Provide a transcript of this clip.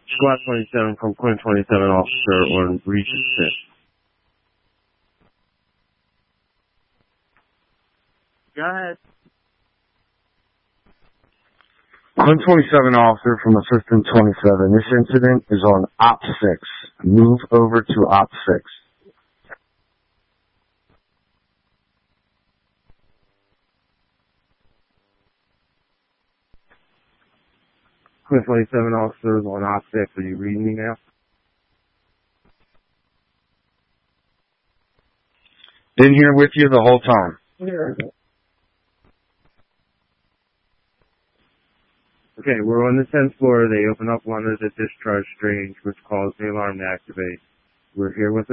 Squad 27 from Quinn 27 officer on Region 6. Go ahead. Quinn 27 officer from Assistant 27. This incident is on Op 6. Move over to Op 6. Quinn 27 officers on Op 6. Are you reading me now? Been here with you the whole time. Yeah. Okay, we're on the 10th floor. They open up one of the discharge drains, which caused the alarm to activate. We're here with